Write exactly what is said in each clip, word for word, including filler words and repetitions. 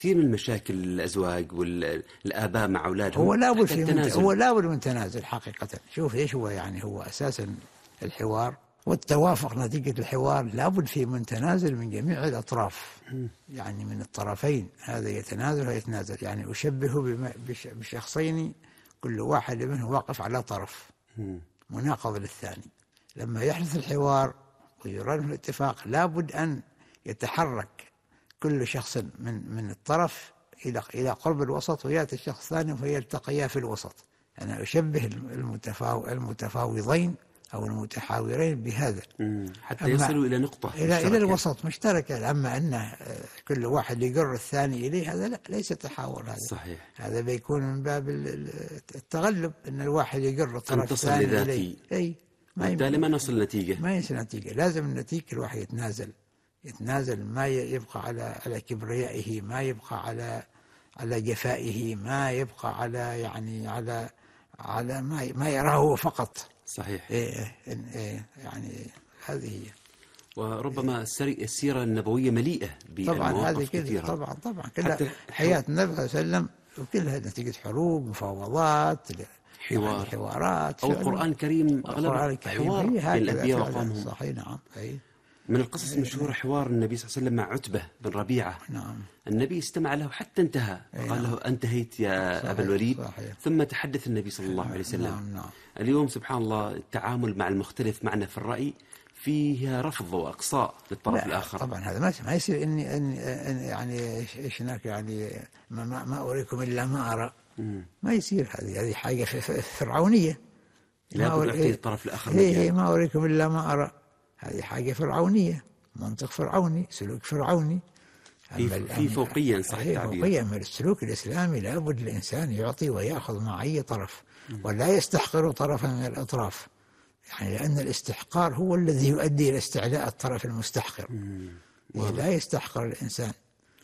كثير من مشاكل الأزواج والآباء مع أولادهم هو لابد في التنازل. هو لابد من تنازل حقيقة. شوف إيش هو يعني هو أساسا الحوار والتوافق نتيجة الحوار لابد في من تنازل من جميع الأطراف، يعني من الطرفين، هذا يتنازل ويتنازل. يعني أشبهه بشخصين كل واحد منهم واقف على طرف مناقض للثاني. لما يحدث الحوار ويراد الاتفاق لابد أن يتحرك كل شخص من من الطرف إلى إلى قرب الوسط، ويأتي الشخص الثاني فيلتقيا في الوسط. أنا أشبه المتفاو المتفاوضين أو المتحاورين بهذا حتى يصلوا إلى نقطة إلى إلى الوسط مشتركة. أما أن كل واحد يجر الثاني إليه هذا لا، ليس تحاور هذا. صحيح. هذا بيكون من باب التغلب، أن الواحد يجر الطرف الثاني إليه. أي بالتالي ما نصل نتيجة، ما يصل نتيجة. لازم النتيجة الواحد يتنازل يتنازل ما يبقى على على كبريائه، ما يبقى على على جفائه، ما يبقى على يعني على على ما ما يراه فقط. صحيح. إيه إيه يعني هذه هي. وربما السيرة النبوية مليئة بمواقف كثيرة. طبعا طبعا كلها حياة النبي صلى الله عليه وسلم، وكلها نتيجة حروب، مفاوضات، حوار، يعني حوارات. أو القرآن الكريم أغلب حوار بين الأنبياء وقومهم. صحيح. نعم. أي. من القصص المشهورة حوار النبي صلى الله عليه وسلم مع عتبة بن ربيعة. نعم. النبي استمع له حتى انتهى، قال له أنتهيت يا صحيح. أبا الوليد. صحيح. ثم تحدث النبي صلى الله عليه وسلم. نعم. نعم. اليوم سبحان الله التعامل مع المختلف معنا في الرأي فيها رفض وإقصاء للطرف الآخر. طبعا هذا ما ما يصير إني إن يعني إيش هناك يعني ما, ما, ما أريكم إلا ما أرى. مم. ما يصير. هذه هذه حاجة فرعونية. لا تعطي الطرف الآخر. هي هي ما أريكم إلا ما أرى. هذه حاجة فرعونية، منطق فرعوني، سلوك فرعوني. في, في فوقيا صح التعبير. فوقيا من السلوك الإسلامي لابد الإنسان يعطي ويأخذ مع أي طرف، ولا يستحقر طرفا من الأطراف، يعني لأن الاستحقار هو الذي يؤدي إلى استعلاء الطرف المستحقر. لا يستحقر الإنسان،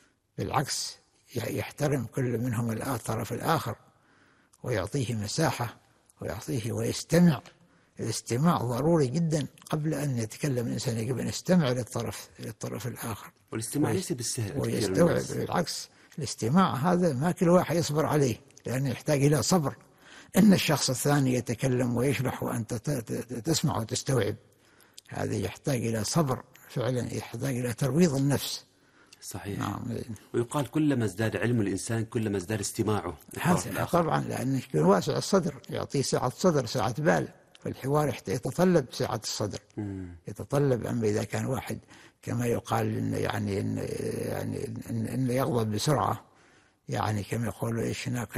بالعكس يحترم كل منهم الطرف الآخر ويعطيه مساحة ويعطيه ويستمع. الاستماع ضروري جدا قبل أن يتكلم الإنسان، يجب أن يستمع للطرف للطرف الآخر. والاستماع ليس بالسهل ويستوعب. بالعكس الاستماع هذا ما كل واحد يصبر عليه، لأنه يحتاج إلى صبر. إن الشخص الثاني يتكلم ويشرح وأنت تسمع وتستوعب، هذا يحتاج إلى صبر فعلا، يحتاج إلى ترويض النفس. صحيح. نعم. ويقال كلما ازداد علم الإنسان كلما ازداد استماعه. طبعا لأنه يكون واسع الصدر، يعطيه سعة صدر سعة بال. فالحوار يتطلب سعة الصدر. مم. يتطلب. أما إذا كان واحد كما يقال إن يعني إن يعني إن, إن يغضب بسرعة، يعني كما يقولوا إيش هناك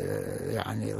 يعني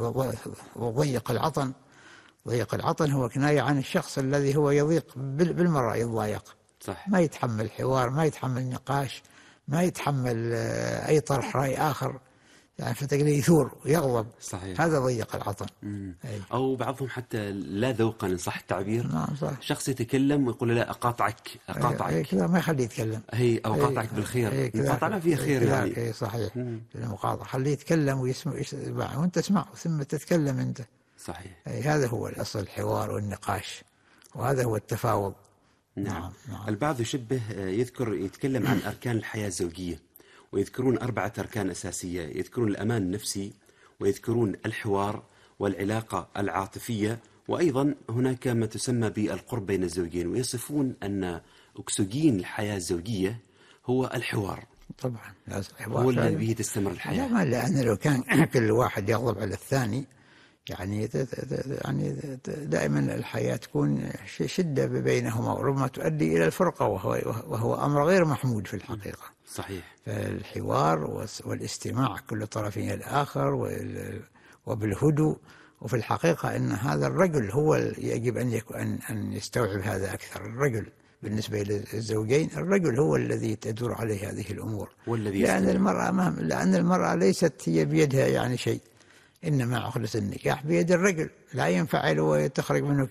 وضيق العطن. ضيق العطن هو كناية عن الشخص الذي هو يضيق بالمرة، يضايق. صح. ما يتحمل الحوار، ما يتحمل النقاش، ما يتحمل أي طرح رأي آخر، يعني فتجده يثور ويغضب. صحيح. هذا ضيق العطن. أو بعضهم حتى لا ذوقا إن صح التعبير. نعم صح. شخص يتكلم ويقول لا أقاطعك أقاطعك. أي كذا ما يخليه يتكلم. هي أو قاطعك بالخير. المقاطعة ما فيها خير يعني. أي صحيح. المقاطعة خليه يتكلم ويسمع وأنت تسمع ثم تتكلم أنت. صحيح. أي هذا هو الأصل، الحوار والنقاش، وهذا هو التفاوض. نعم. نعم. نعم. البعض يشبه يذكر يتكلم عن أركان الحياة الزوجية، ويذكرون أربعة أركان أساسية. يذكرون الأمان النفسي، ويذكرون الحوار، والعلاقة العاطفية، وأيضا هناك ما تسمى بالقرب بين الزوجين، ويصفون أن أكسجين الحياة الزوجية هو الحوار. طبعا هو الذي به تستمر الحياة. لا، لأن لو كان كل واحد يغضب على الثاني يعني يعني دائما الحياة تكون شدة بينهما، وربما تؤدي إلى الفرقة، وهو, وهو أمر غير محمود في الحقيقة. صحيح. فالحوار والاستماع كل طرف إلى الآخر وبالهدوء، وفي الحقيقة أن هذا الرجل هو يجب أن يكون أن يستوعب هذا أكثر. الرجل بالنسبة للزوجين، الرجل هو الذي تدور عليه هذه الأمور، لأن المرأة ما لأن المرأة ليست هي بيدها يعني شيء، إنما عقدة النكاح بيد الرجل. لا ينفعل ويتخرج منه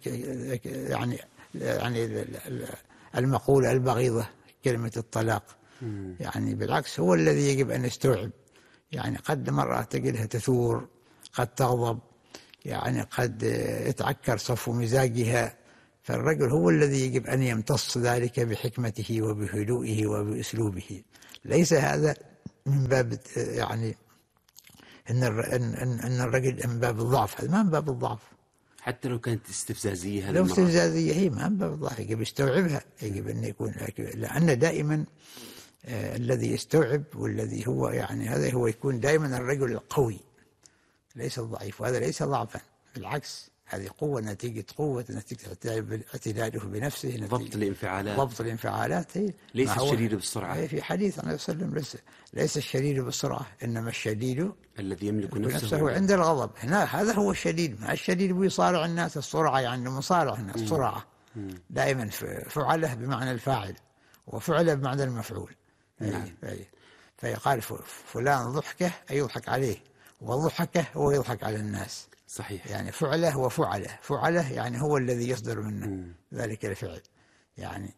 يعني يعني المقولة البغيضة كلمة الطلاق. يعني بالعكس هو الذي يجب أن يستوعب. يعني قد مرة تجدها تثور، قد تغضب، يعني قد يتعكر صفو مزاجها، فالرجل هو الذي يجب أن يمتص ذلك بحكمته وبهدوئه وبأسلوبه. ليس هذا من باب يعني ان ان ان الرجل من باب الضعف، هذا ما من باب الضعف. حتى لو كانت استفزازية هذه لو المرة. استفزازية هي ما من باب الضعف، يجب يستوعبها، يجب ان يكون، لان دائما آه الذي يستوعب والذي هو يعني هذا هو يكون دائما الرجل القوي ليس الضعيف، وهذا ليس ضعفا، بالعكس هذه قوة نتيجة قوة، نتيجة اعتداله بنفسه، ضبط الانفعالات. ضبط الانفعالات هي ليس الشديد بالسرعة. في حديث النبي صلى الله عليه وسلم ليس, ليس الشديد بالسرعة، إنما الشديد الذي يملك نفسه, نفسه عند الغضب. هنا هذا هو الشديد، ما الشديد بيصارع الناس السرعة، يعني مصارع الناس السرعة دائما فعله بمعنى الفاعل، وفعله بمعنى المفعول. نعم. فيقال فلان ضحكه أي يضحك عليه، وضحكه هو يضحك على الناس. صحيح. يعني فعله وفعله، فعله يعني هو الذي يصدر منه م. ذلك الفعل. يعني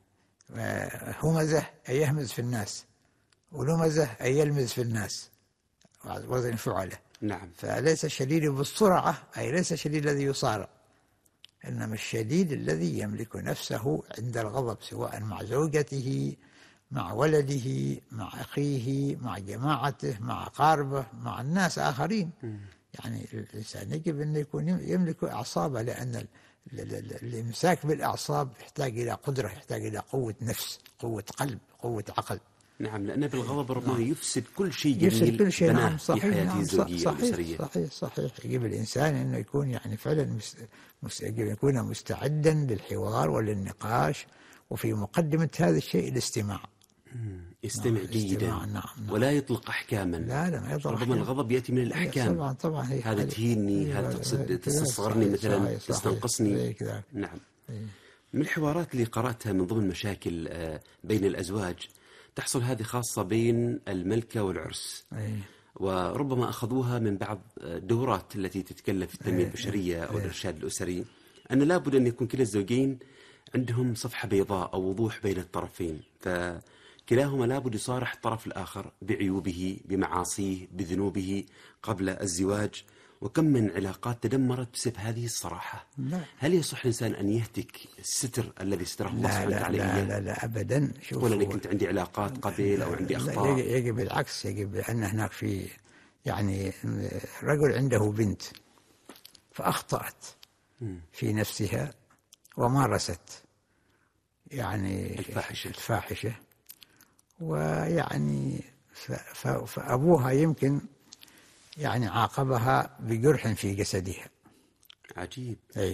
همزة أي يهمز في الناس، ولمزة أي يلمز في الناس، وزن فعله. نعم. فليس الشديد بالسرعة، أي ليس الشديد الذي يصارع، إنما الشديد الذي يملك نفسه عند الغضب، سواء مع زوجته، مع ولده، مع أخيه، مع جماعته، مع أقاربه، مع الناس آخرين. م. يعني الإنسان يجب أن يكون يملك أعصابه، لأن الإمساك بالأعصاب يحتاج إلى قدرة، يحتاج إلى قوة نفس، قوة قلب، قوة عقل. نعم، لأن بالغضب ربما نعم. يفسد كل شيء جميل يفسد كل شيء. نعم صحيح. في حياته نعم الزوجية صحيح والأسرية. صحيح صحيح. يجب الإنسان أنه يكون يعني فعلا مس... يجب أن يكون مستعدا للحوار وللنقاش، وفي مقدمة هذا الشيء الاستماع. يستمع نعم جيدا. نعم نعم. ولا يطلق أحكاما. لا لا ما يطلق. ربما الغضب يأتي من الأحكام. طبعا طبعا. هذا تهيني، هذا تقصد تستصغرني مثلا، تستنقصني. نعم. من الحوارات اللي قرأتها من ضمن مشاكل بين الأزواج تحصل هذه خاصة بين الملكة والعرس. أي. وربما أخذوها من بعض الدورات التي تتكلم في التنمية البشرية أو الإرشاد الأسري، أن لابد أن يكون كلا الزوجين عندهم صفحة بيضاء أو وضوح بين الطرفين، فكلاهما لابد يصارح الطرف الآخر بعيوبه، بمعاصيه، بذنوبه قبل الزواج. وكم من علاقات تدمرت بسبب هذه الصراحة. لا. هل يصح الإنسان أن يهتك الستر الذي ستره الله سبحانه وتعالى؟ لا لا لا أبدا. ولا أنا كنت عندي علاقات قبل أو عندي أخطاء؟ يجب العكس، يجب أن هناك في يعني رجل عنده بنت فأخطأت في نفسها ومارست يعني الفاحشة, الفاحشة ويعني فأبوها يمكن يعني عاقبها بجرح في جسدها. عجيب. أي.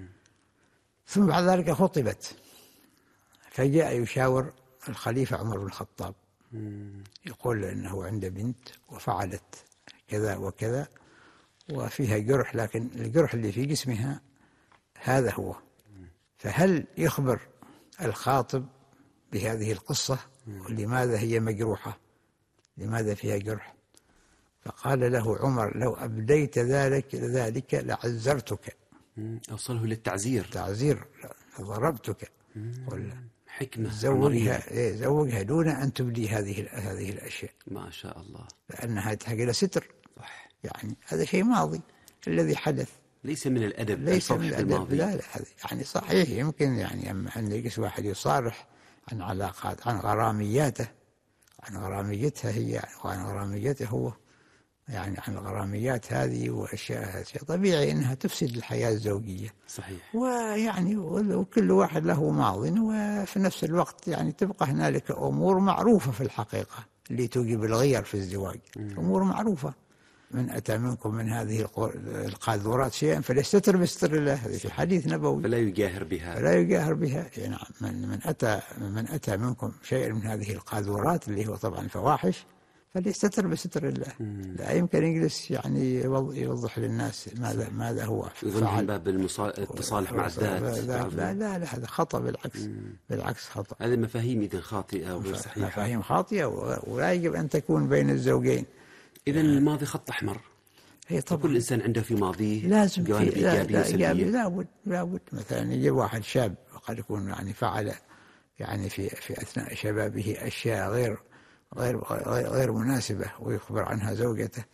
ثم بعد ذلك خطبت، فجاء يشاور الخليفة عمر بن الخطاب، يقول إنه عنده بنت وفعلت كذا وكذا وفيها جرح، لكن الجرح اللي في جسمها هذا هو، فهل يخبر الخاطب بهذه القصة ولماذا هي مجروحة، لماذا فيها جرح؟ فقال له عمر لو أبديت ذلك ذلك لعزرتك. أوصله للتعزير. تعزير، ضربتك. حكمة. زوجها زوجها دون أن تبدي هذه هذه الأشياء. ما شاء الله. لأنها تحتاج إلى ستر. صح. يعني هذا شيء ماضي الذي حدث. ليس من الأدب. ليس من الأدب. لا لا يعني صحيح يمكن يعني أما أن يجلس واحد يصارح عن علاقات، عن غرامياته، عن غراميتها هي وعن غراميته هو، يعني عن الغراميات هذه وأشياء شيء طبيعي أنها تفسد الحياة الزوجية. صحيح. ويعني وكل واحد له ماض، وفي نفس الوقت يعني تبقى هنالك أمور معروفة في الحقيقة اللي توجب الغير في الزواج. مم. أمور معروفة. من أتى منكم من هذه القاذورات شيئا فليستتر بستر الله، هذه في حديث نبوي. فلا يجاهر بها. فلا يجاهر بها. نعم. من من أتى من أتى منكم شيئا من هذه القاذورات اللي هو طبعا الفواحش فليستتر بستر الله. مم. لا يمكن يجلس يعني يوضح للناس ماذا ماذا هو فعل. باب التصالح مع الذات. لا لا لا, لا هذا خطأ بالعكس. مم. بالعكس خطأ. هذه مفاهيم إذن خاطئة وغير صحيحة. مفاهيم خاطئة ولا يجب أن تكون بين الزوجين. إذن الماضي خط أحمر. هي طبعا. كل إنسان عنده في ماضيه لازم جوانب إيجابية وسلبية. لابد لابد مثلا يجي واحد شاب وقد يكون يعني فعل يعني في في أثناء شبابه أشياء غير غير غير مناسبة ويخبر عنها زوجته،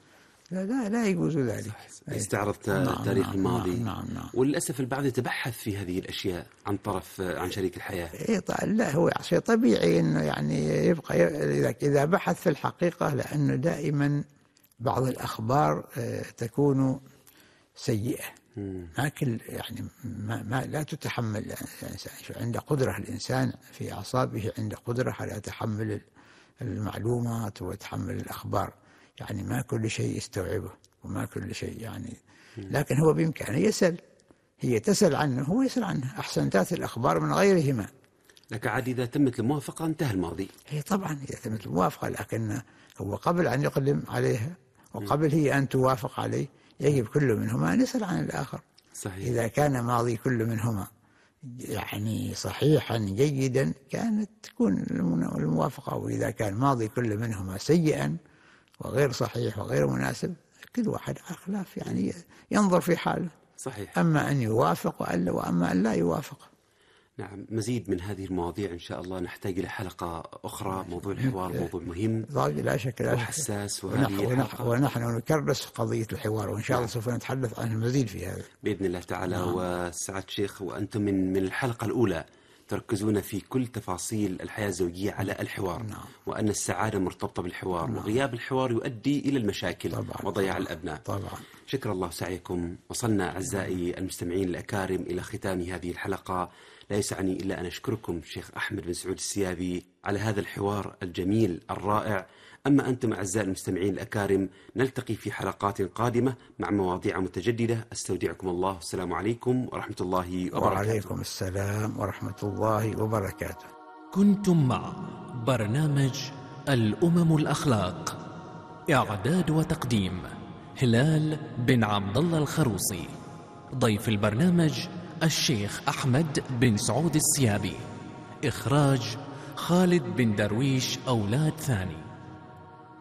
لا لا, لا يجوز ذلك. استعرض نعم التاريخ نعم الماضي. نعم نعم نعم. وللأسف البعض يتبحث في هذه الأشياء عن طرف عن شريك الحياة. إيه لا، هو شيء طبيعي إنه يعني يبقى إذا إذا بحث في الحقيقة، لأنه دائما بعض الأخبار تكون سيئة. ما كل يعني ما, ما لا تتحمل الإنسان. عند قدرة الإنسان في أعصابه، عند قدرة على تحمل المعلومات وتحمل الأخبار. يعني ما كل شيء يستوعبه وما كل شيء يعني، لكن هو بإمكانه يسأل. هي تسأل عنه، هو يسأل عنه. أحسن تأتي الأخبار من غيرهما. لك عاد إذا تمت الموافقة انتهى الماضي. هي طبعا إذا تمت الموافقة، لكن هو قبل أن يقدم عليها وقبل هي أن توافق عليه يجب كل منهما أن يسأل عن الآخر. صحيح. إذا كان ماضي كل منهما يعني صحيحا جيدا كانت تكون الموافقة، وإذا كان ماضي كل منهما سيئا وغير صحيح وغير مناسب، كل واحد على خلاف يعني ينظر في حاله. صحيح. أما أن يوافق وألا وأما أن لا يوافق. نعم، مزيد من هذه المواضيع إن شاء الله نحتاج إلى حلقة أخرى. موضوع الحوار موضوع مهم لا شك لا وحساس، وهذه ونحن, ونحن نكرس قضية الحوار، وإن شاء الله سوف نتحدث عن المزيد في هذا بإذن الله تعالى. نعم. وسعادة الشيخ، وأنتم من من الحلقة الأولى تركزون في كل تفاصيل الحياة الزوجية على الحوار. نعم. وأن السعادة مرتبطة بالحوار. نعم. وغياب الحوار يؤدي إلى المشاكل طبعا. وضياع طبعا. الأبناء. طبعا. شكر الله سعيكم. وصلنا أعزائي المستمعين الأكارم إلى ختام هذه الحلقة. لا يسعني إلا أن أشكركم شيخ أحمد بن سعود السيابي على هذا الحوار الجميل الرائع. أما أنتم أعزائي المستمعين الأكارم، نلتقي في حلقات قادمة مع مواضيع متجددة. أستودعكم الله. السلام عليكم ورحمة الله وبركاته. وعليكم السلام ورحمة الله وبركاته. كنتم مع برنامج الأمم الأخلاق. إعداد وتقديم هلال بن عبد الله الخروصي. ضيف البرنامج الشيخ أحمد بن سعود السيابي. إخراج خالد بن درويش أولاد ثاني.